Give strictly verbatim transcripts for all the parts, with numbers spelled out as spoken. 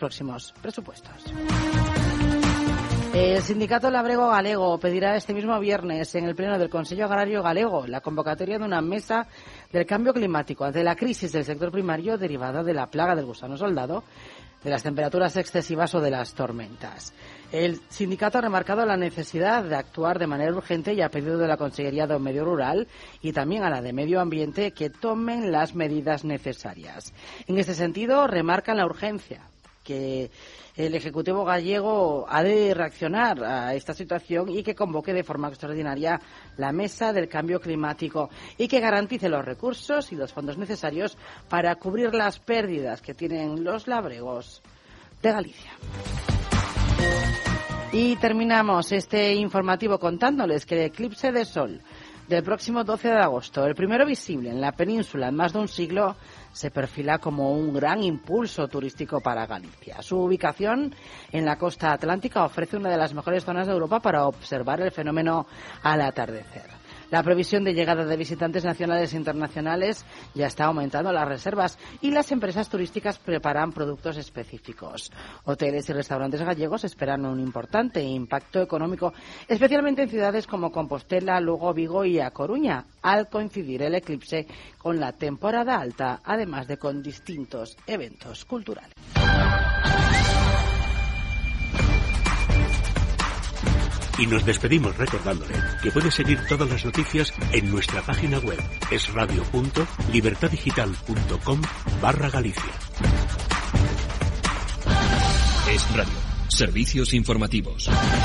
próximos presupuestos. El sindicato Labrego Galego pedirá este mismo viernes en el Pleno del Consello Agrario Galego la convocatoria de una mesa del cambio climático ante la crisis del sector primario derivada de la plaga del gusano soldado, de las temperaturas excesivas o de las tormentas. El sindicato ha remarcado la necesidad de actuar de manera urgente y ha pedido de la Consellería de Medio Rural y también a la de Medio Ambiente que tomen las medidas necesarias. En este sentido, remarcan la urgencia que el Ejecutivo gallego ha de reaccionar a esta situación y que convoque de forma extraordinaria la Mesa del Cambio Climático y que garantice los recursos y los fondos necesarios para cubrir las pérdidas que tienen los labregos de Galicia. Y terminamos este informativo contándoles que el eclipse de sol del próximo doce de agosto, el primero visible en la península en más de un siglo, se perfila como un gran impulso turístico para Galicia. Su ubicación en la costa atlántica ofrece una de las mejores zonas de Europa para observar el fenómeno al atardecer. La previsión de llegada de visitantes nacionales e internacionales ya está aumentando las reservas y las empresas turísticas preparan productos específicos. Hoteles y restaurantes gallegos esperan un importante impacto económico, especialmente en ciudades como Compostela, Lugo, Vigo y A Coruña, al coincidir el eclipse con la temporada alta, además de con distintos eventos culturales. Y nos despedimos recordándole que puede seguir todas las noticias en nuestra página web esradio punto libertadigital punto com barra Galicia. Es Radio. Servicios informativos.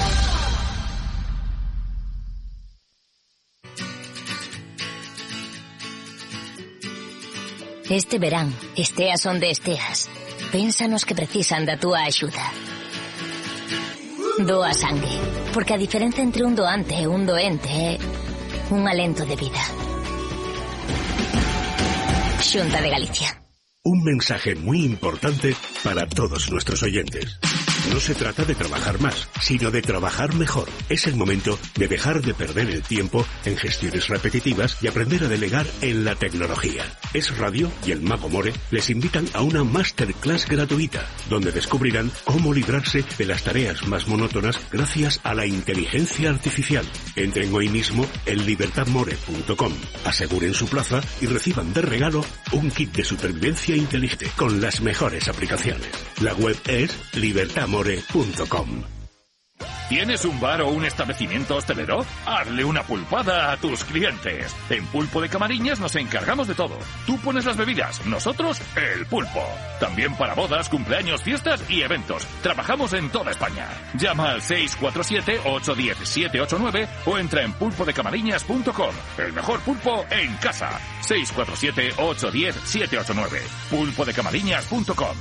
Este verán, esteas onde esteas, pénsanos que precisan da túa axuda. Doa sangue, porque a diferencia entre un doante e un doente é un alento de vida. Xunta de Galicia. Un mensaje muy importante para todos nuestros oyentes. No se trata de trabajar más, sino de trabajar mejor. Es el momento de dejar de perder el tiempo en gestiones repetitivas y aprender a delegar en la tecnología. Es Radio y el Mago More les invitan a una masterclass gratuita, donde descubrirán cómo librarse de las tareas más monótonas gracias a la inteligencia artificial. Entren hoy mismo en libertad more punto com, aseguren su plaza y reciban de regalo un kit de supervivencia inteligente con las mejores aplicaciones. La web es libertad more punto com. ¿Tienes un bar o un establecimiento hostelero? Hazle una pulpada a tus clientes. En Pulpo de Camariñas nos encargamos de todo. Tú pones las bebidas, nosotros el pulpo. También para bodas, cumpleaños, fiestas y eventos. Trabajamos en toda España. Llama al seis cuatro siete, ocho uno cero, siete ocho nueve o entra en pulpo de camariñas punto com. El mejor pulpo en casa. seis cuatro siete, ocho uno cero, siete ocho nueve. pulpo de camariñas punto com.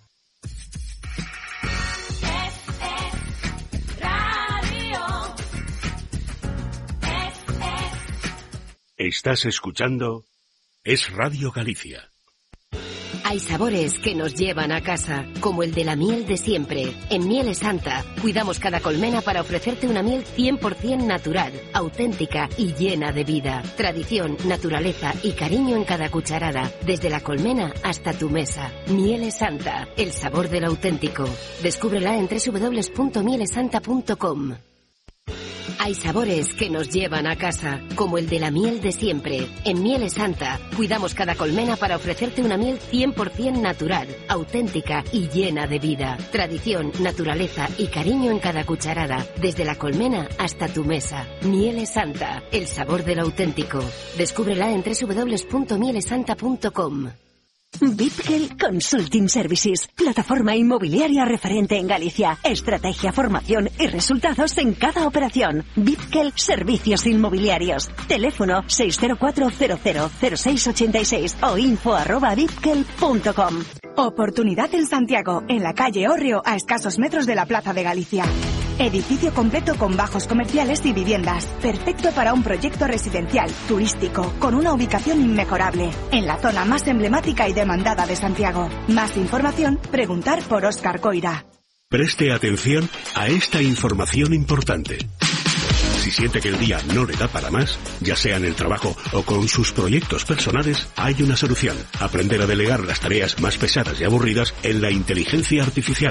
Estás escuchando Es Radio Galicia. Hay sabores que nos llevan a casa, como el de la miel de siempre. En Mieles Santa, cuidamos cada colmena para ofrecerte una miel cien por ciento natural, auténtica y llena de vida. Tradición, naturaleza y cariño en cada cucharada, desde la colmena hasta tu mesa. Mieles Santa, el sabor del auténtico. Descúbrela en doble u doble u doble u punto mieles santa punto com. Hay sabores que nos llevan a casa, como el de la miel de siempre. En Mieles Santa, cuidamos cada colmena para ofrecerte una miel cien por ciento natural, auténtica y llena de vida. Tradición, naturaleza y cariño en cada cucharada, desde la colmena hasta tu mesa. Mieles Santa, el sabor del auténtico. Descúbrela en doble u doble u doble u punto mieles santa punto com. Bitgel Consulting Services, plataforma inmobiliaria referente en Galicia. Estrategia, formación y resultados en cada operación. Bitgel Servicios Inmobiliarios. Teléfono seis cero cuatro cero cero cero seis ocho seis o info arroba bitgel punto com. Oportunidad en Santiago, en la calle Orrio, a escasos metros de la Plaza de Galicia. Edificio completo con bajos comerciales y viviendas. Perfecto para un proyecto residencial, turístico, con una ubicación inmejorable. En la zona más emblemática y demandada de Santiago. Más información, preguntar por Óscar Coira. Preste atención a esta información importante. Si siente que el día no le da para más, ya sea en el trabajo o con sus proyectos personales, hay una solución. Aprender a delegar las tareas más pesadas y aburridas en la inteligencia artificial.